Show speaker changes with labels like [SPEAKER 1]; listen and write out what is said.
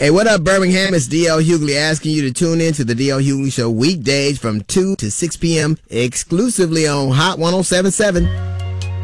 [SPEAKER 1] Hey, what up, Birmingham? It's D.L. Hughley asking you to tune in to the D.L. Hughley Show weekdays from 2 to 6 p.m. exclusively on Hot 107.7.